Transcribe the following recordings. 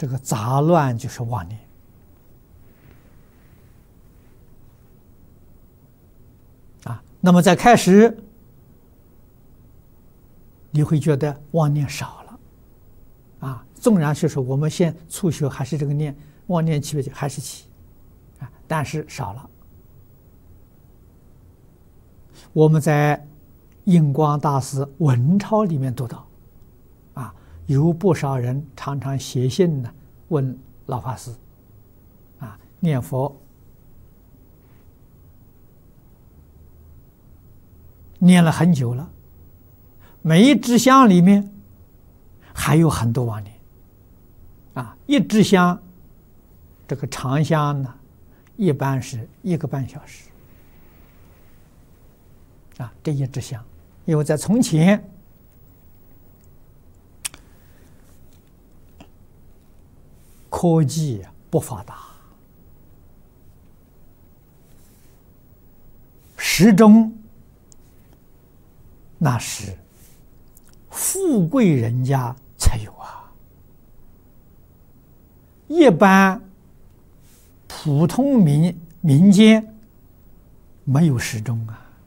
这个杂乱就是妄念。那么在开始，你会觉得妄念少了，纵然就是我们现初学还是这个念，妄念起还是起，但是少了。我们在印光大师文钞里面读到，有不少人常常写信呢问老法师，念佛念了很久了，每一支香里面还有很多妄念，一支香这个长香呢，一般是1个半小时，这一支香，因为在从前科技不发达，时钟那是富贵人家才有一般普通民间没有时钟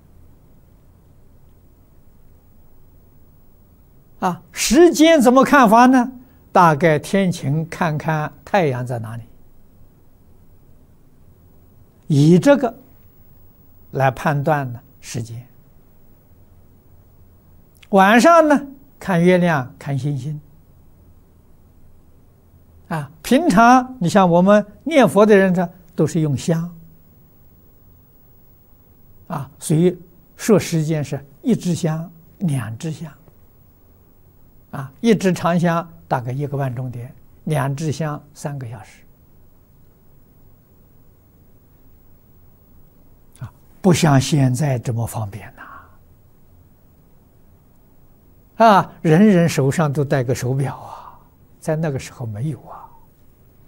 时间怎么看法呢？大概天晴看看太阳在哪里，以这个来判断呢时间。晚上呢看月亮看星星，平常你像我们念佛的人呢都是用香，所以说时间是1支香2支香，1支长香大概1个半钟点，2支香3个小时，不像现在这么方便人人手上都戴个手表在那个时候没有